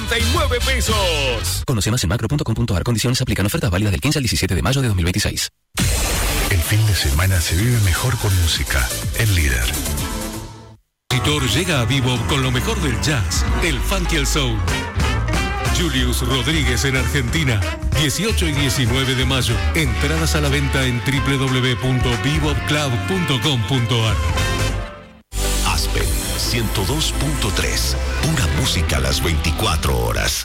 99 pesos. Conoce más en macro.com.ar. Condiciones aplican. Ofertas válidas del 15 al 17 de mayo de 2026. El fin de semana se vive mejor con música. El Líder. Compositor llega a Vivo con lo mejor del jazz, el funk y el soul. Julius Rodríguez en Argentina, 18 y 19 de mayo. Entradas a la venta en www.vivoclub.com.ar. Aspen 102.3. Pura música a las 24 horas.